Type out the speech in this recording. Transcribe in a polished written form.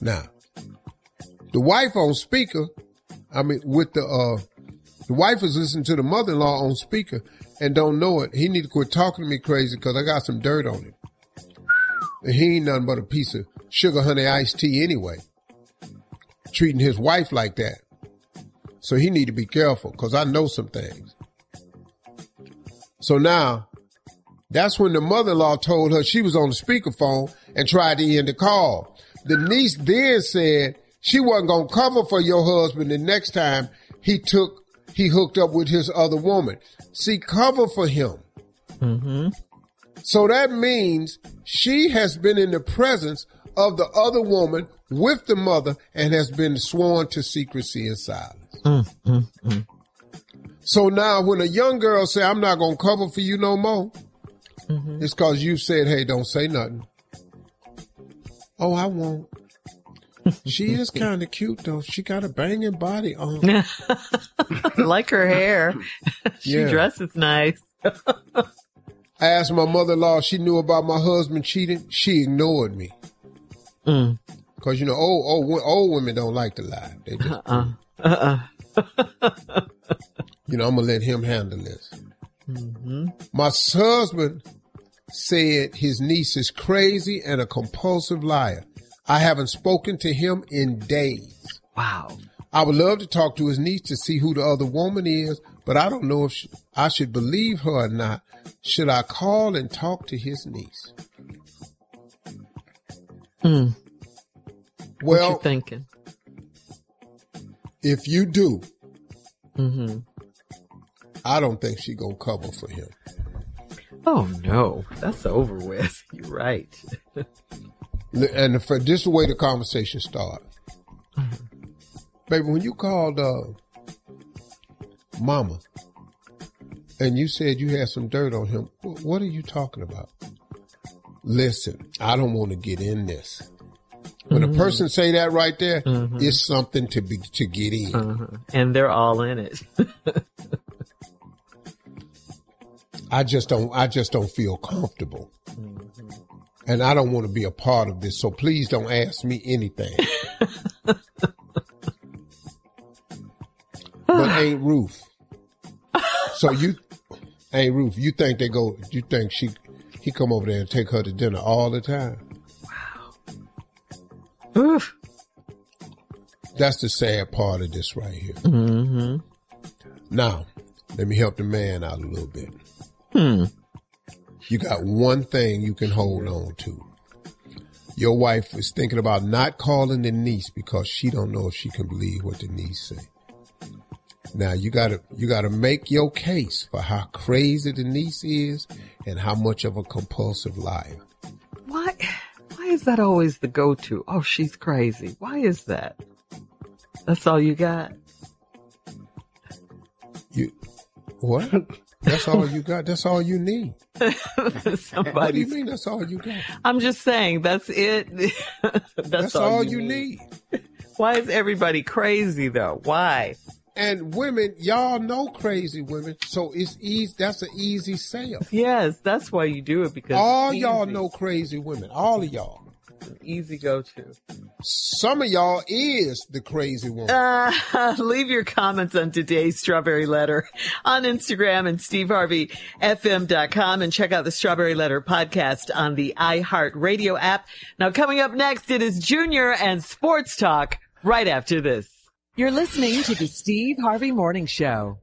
Now, the wife on speaker, the wife is listening to the mother-in-law on speaker and don't know it. He need to quit talking to me crazy because I got some dirt on him. And he ain't nothing but a piece of sugar honey iced tea anyway. Treating his wife like that. So he need to be careful because I know some things. So now, that's when the mother-in-law told her she was on the speakerphone and tried to end the call. The niece then said she wasn't going to cover for your husband the next time he hooked up with his other woman. See, cover for him. Mm-hmm. So that means she has been in the presence of the other woman with the mother and has been sworn to secrecy and silence. So now when a young girl say, I'm not going to cover for you no more, it's because you said, hey, don't say nothing. Oh, I won't. She is kind of cute, though. She got a banging body on. Like her hair. She dresses nice. I asked my mother-in-law if she knew about my husband cheating. She ignored me. Because, you know, old women don't like to lie. They just You know, I'm going to let him handle this. My husband said his niece is crazy and a compulsive liar. I haven't spoken to him in days. Wow. I would love to talk to his niece to see who the other woman is, but I don't know if I should believe her or not. Should I call and talk to his niece? What Well, you thinking? if you do, I don't think she gonna cover for him. Oh, no. That's over with. You're right. And this is the way the conversation started. Baby, when you called mama and you said you had some dirt on him, what are you talking about? Listen, I don't want to get in this. When a person say that right there, it's something to get in. And they're all in it. I just don't feel comfortable. And I don't want to be a part of this, so please don't ask me anything. But Aunt Ruth. So Aunt Ruth, you think he come over there and take her to dinner all the time? Wow. Oof. That's the sad part of this right here. Now, let me help the man out a little bit. You got one thing you can hold on to. Your wife is thinking about not calling the niece because she don't know if she can believe what the niece say. Now you gotta make your case for how crazy the niece is and how much of a compulsive liar. Why is that always the go-to? Oh, she's crazy. Why is that? That's all you got? What? That's all you got? That's all you need? What do you mean that's all you got? I'm just saying, that's it. That's all you need. Why is everybody crazy, though? Why? And women, y'all know crazy women, so it's easy. That's an easy sale. Yes, that's why you do it, because all y'all know crazy women. All of y'all. Easy go-to. Some of y'all is the crazy woman. Leave your comments on today's Strawberry Letter on Instagram and SteveHarveyFM.com, and check out the Strawberry Letter podcast on the iHeartRadio app. Now, coming up next, it is Junior and Sports Talk right after this. You're listening to the Steve Harvey Morning Show.